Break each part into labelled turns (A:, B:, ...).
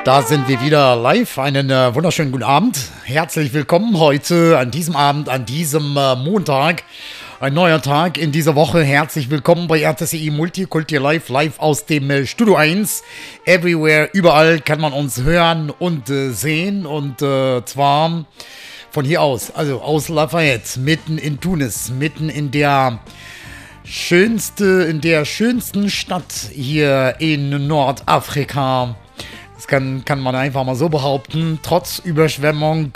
A: Da sind wir wieder live. Einen wunderschönen guten Abend. Herzlich willkommen heute an diesem Abend, an diesem Montag. Ein neuer Tag in dieser Woche. Herzlich willkommen bei RTCI Multikulti live aus dem Studio 1. Everywhere, überall kann man uns hören und sehen. Und zwar von hier aus, also aus Lafayette, mitten in Tunis, mitten in der schönsten Stadt hier in Nordafrika. Das kann man einfach mal so behaupten, trotz Überschwemmung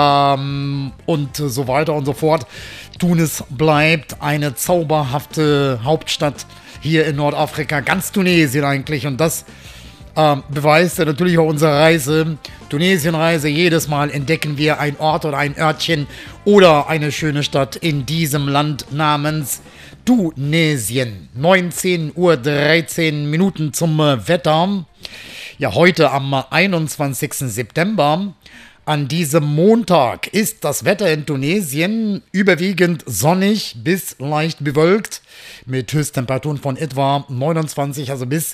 A: und so weiter und so fort. Tunis bleibt eine zauberhafte Hauptstadt hier in Nordafrika, ganz Tunesien eigentlich. Und das beweist natürlich auch unsere Reise, Tunesienreise. Jedes Mal entdecken wir einen Ort oder ein Örtchen oder eine schöne Stadt in diesem Land namens Tunesien. 19:13 Uhr zum Wetter. Ja, heute am 21. September, an diesem Montag, ist das Wetter in Tunesien überwiegend sonnig bis leicht bewölkt mit Höchsttemperaturen von etwa 29, also bis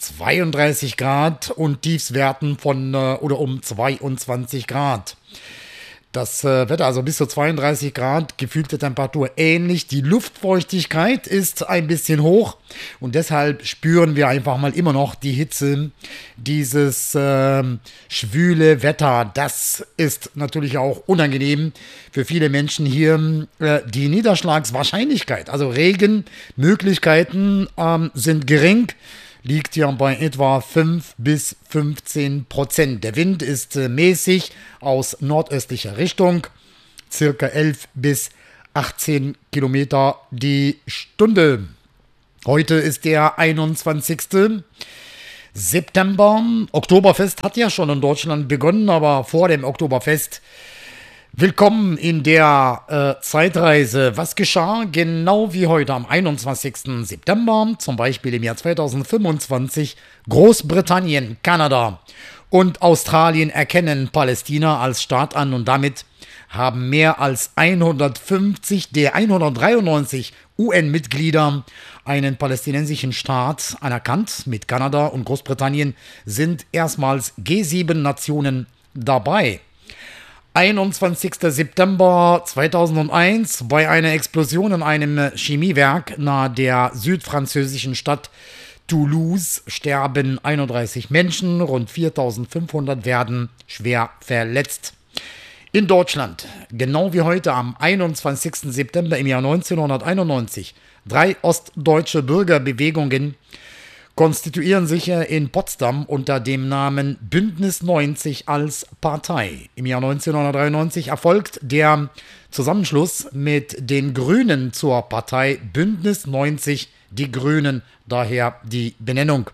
A: 32 Grad und Tiefstwerten von oder um 22 Grad. Das Wetter, also bis zu 32 Grad, gefühlte Temperatur ähnlich. Die Luftfeuchtigkeit ist ein bisschen hoch und deshalb spüren wir einfach mal immer noch die Hitze, dieses schwüle Wetter. Das ist natürlich auch unangenehm für viele Menschen hier. Die Niederschlagswahrscheinlichkeit, also Regenmöglichkeiten sind gering. Liegt ja bei etwa 5 bis 15%. Der Wind ist mäßig aus nordöstlicher Richtung, circa 11 bis 18 Kilometer die Stunde. Heute ist der 21. September. Oktoberfest hat ja schon in Deutschland begonnen, aber vor dem Oktoberfest willkommen in der Zeitreise. Was geschah genau wie heute am 21. September, zum Beispiel im Jahr 2025, Großbritannien, Kanada und Australien erkennen Palästina als Staat an und damit haben mehr als 150 der 193 UN-Mitglieder einen palästinensischen Staat anerkannt. Mit Kanada und Großbritannien sind erstmals G7-Nationen dabei. 21. September 2001, bei einer Explosion in einem Chemiewerk nahe der südfranzösischen Stadt Toulouse sterben 31 Menschen, rund 4.500 werden schwer verletzt. In Deutschland, genau wie heute am 21. September im Jahr 1991, 3 ostdeutsche Bürgerbewegungen konstituieren sich in Potsdam unter dem Namen Bündnis 90 als Partei. Im Jahr 1993 erfolgt der Zusammenschluss mit den Grünen zur Partei Bündnis 90, die Grünen, daher die Benennung.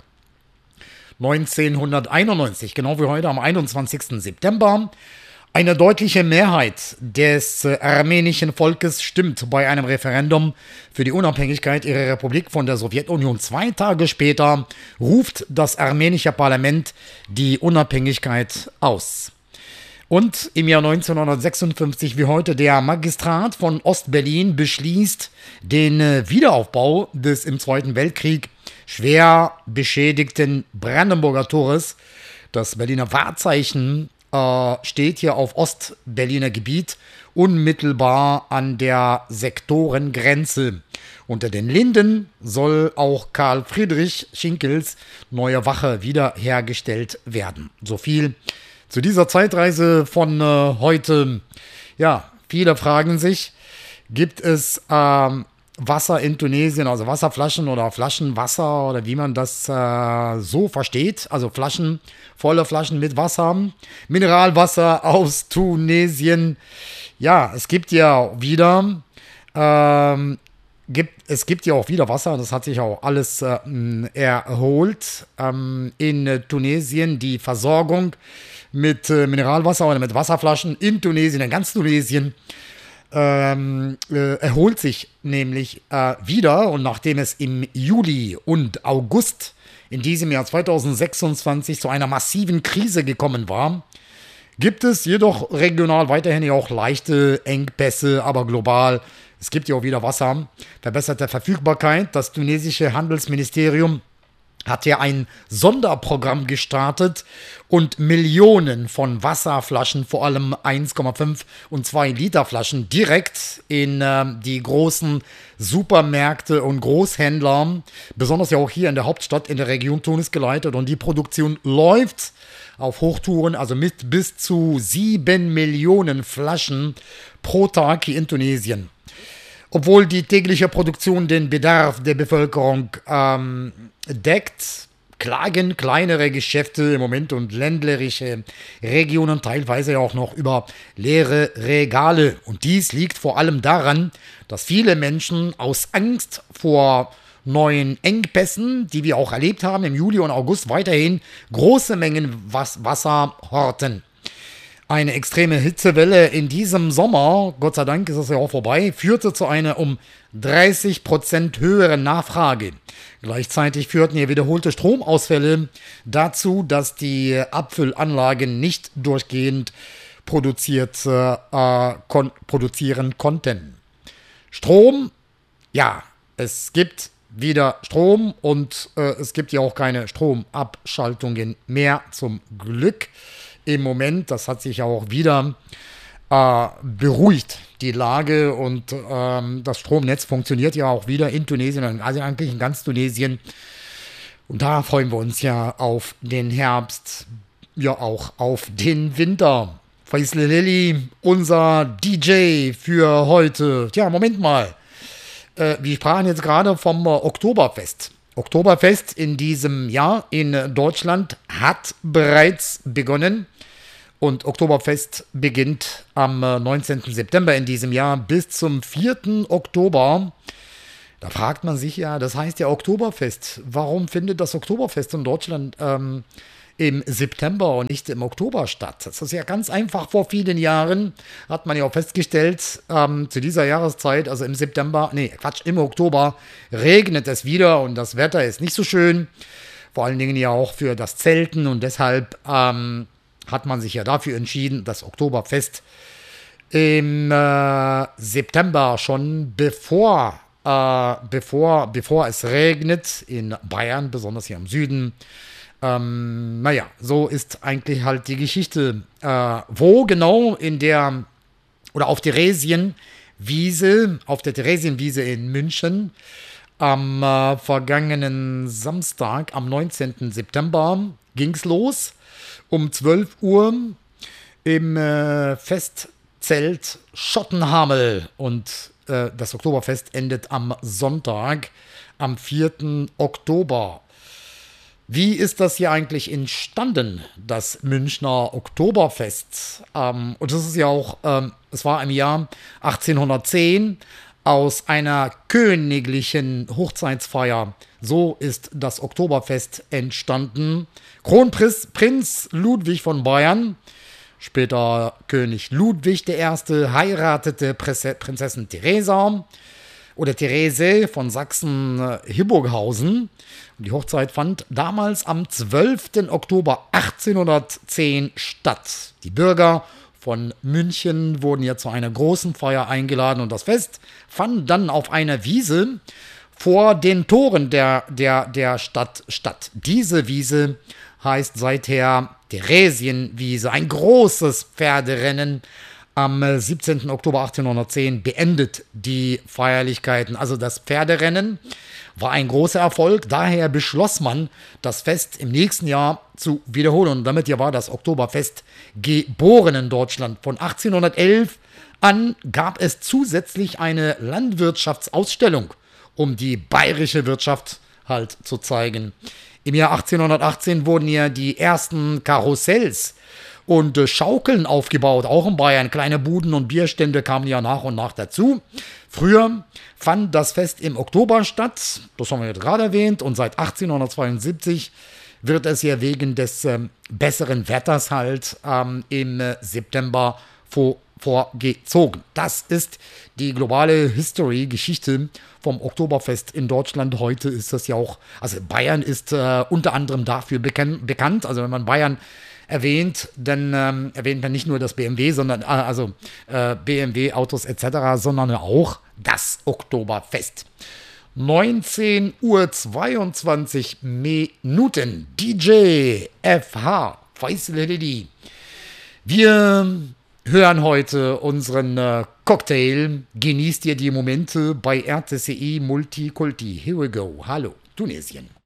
A: 1991, genau wie heute am 21. September, eine deutliche Mehrheit des armenischen Volkes stimmt bei einem Referendum für die Unabhängigkeit ihrer Republik von der Sowjetunion. 2 Tage später ruft das armenische Parlament die Unabhängigkeit aus. Und im Jahr 1956 wie heute der Magistrat von Ostberlin beschließt den Wiederaufbau des im Zweiten Weltkrieg schwer beschädigten Brandenburger Tores. Das Berliner Wahrzeichen steht hier auf Ostberliner Gebiet, unmittelbar an der Sektorengrenze. Unter den Linden soll auch Karl Friedrich Schinkels neue Wache wiederhergestellt werden. So viel zu dieser Zeitreise von heute. Ja, viele fragen sich, gibt es Wasser in Tunesien, also Wasserflaschen oder Flaschenwasser oder wie man das so versteht, also Flaschen, volle Flaschen mit Wasser, Mineralwasser aus Tunesien. Ja, es gibt ja wieder Wasser, das hat sich auch alles erholt in Tunesien, die Versorgung mit Mineralwasser oder mit Wasserflaschen in Tunesien, in ganz Tunesien, erholt sich nämlich wieder, und nachdem es im Juli und August in diesem Jahr 2026 zu einer massiven Krise gekommen war, gibt es jedoch regional weiterhin auch leichte Engpässe, aber global, es gibt ja auch wieder Wasser, verbesserte Verfügbarkeit. Das tunesische Handelsministerium hat ja ein Sonderprogramm gestartet und Millionen von Wasserflaschen, vor allem 1,5 und 2 Liter Flaschen, direkt in die großen Supermärkte und Großhändler, besonders ja auch hier in der Hauptstadt, in der Region Tunis geleitet. Und die Produktion läuft auf Hochtouren, also mit bis zu 7 Millionen Flaschen pro Tag hier in Tunesien. Obwohl die tägliche Produktion den Bedarf der Bevölkerung deckt, klagen kleinere Geschäfte im Moment und ländlerische Regionen teilweise auch noch über leere Regale. Und dies liegt vor allem daran, dass viele Menschen aus Angst vor neuen Engpässen, die wir auch erlebt haben im Juli und August, weiterhin große Mengen Wasser horten. Eine extreme Hitzewelle in diesem Sommer, Gott sei Dank ist es ja auch vorbei, führte zu einer um 30% höheren Nachfrage. Gleichzeitig führten hier wiederholte Stromausfälle dazu, dass die Abfüllanlagen nicht durchgehend produzieren konnten. Strom, ja, es gibt wieder Strom und es gibt ja auch keine Stromabschaltungen mehr, zum Glück. Im Moment, das hat sich auch wieder beruhigt, die Lage, und das Stromnetz funktioniert ja auch wieder in Tunesien, also eigentlich in ganz Tunesien. Und da freuen wir uns ja auf den Herbst, ja auch auf den Winter. Faisal Lili, unser DJ für heute. Tja, Moment mal. Wir sprachen jetzt gerade vom Oktoberfest. Oktoberfest in diesem Jahr in Deutschland hat bereits begonnen. Und Oktoberfest beginnt am 19. September in diesem Jahr bis zum 4. Oktober. Da fragt man sich ja, das heißt ja Oktoberfest. Warum findet das Oktoberfest in Deutschland im September und nicht im Oktober statt? Das ist ja ganz einfach. Vor vielen Jahren hat man ja auch festgestellt, zu dieser Jahreszeit, also im im Oktober regnet es wieder und das Wetter ist nicht so schön. Vor allen Dingen ja auch für das Zelten, und deshalb hat man sich ja dafür entschieden, das Oktoberfest im September, schon bevor es regnet, in Bayern, besonders hier im Süden. So ist eigentlich halt die Geschichte. Wo genau auf der Theresienwiese in München am vergangenen Samstag, am 19. September, ging es los. Um 12 Uhr im Festzelt Schottenhamel, und das Oktoberfest endet am Sonntag, am 4. Oktober. Wie ist das hier eigentlich entstanden, das Münchner Oktoberfest? Und das ist ja auch, es war im Jahr 1810 aus einer königlichen Hochzeitsfeier. So ist das Oktoberfest entstanden. Kronprinz Ludwig von Bayern, später König Ludwig I., heiratete Prinzessin Therese von Sachsen-Hildburghausen. Die Hochzeit fand damals am 12. Oktober 1810 statt. Die Bürger von München wurden ja zu einer großen Feier eingeladen, und das Fest fand dann auf einer Wiese vor den Toren der Stadt statt. Diese Wiese heißt seither Theresienwiese. Ein großes Pferderennen am 17. Oktober 1810 beendet die Feierlichkeiten. Also das Pferderennen war ein großer Erfolg. Daher beschloss man, das Fest im nächsten Jahr zu wiederholen. Und damit war das Oktoberfest geboren in Deutschland. Von 1811 an gab es zusätzlich eine Landwirtschaftsausstellung, um die bayerische Wirtschaft halt zu zeigen. Im Jahr 1818 wurden ja die ersten Karussells und Schaukeln aufgebaut, auch in Bayern. Kleine Buden und Bierstände kamen ja nach und nach dazu. Früher fand das Fest im Oktober statt, das haben wir jetzt gerade erwähnt, und seit 1872 wird es ja wegen des besseren Wetters halt im September vorgezogen. Das ist die globale Geschichte vom Oktoberfest in Deutschland. Heute ist das ja auch, also Bayern ist unter anderem dafür bekannt. Also wenn man Bayern erwähnt, dann erwähnt man nicht nur das BMW, sondern BMW, Autos etc., sondern auch das Oktoberfest. 19 Uhr 22 Minuten. DJ FH. Faisal Hadidi. Wir hören heute unseren Cocktail. Genießt ihr die Momente bei RTCI Multikulti. Here we go. Hallo, Tunesien.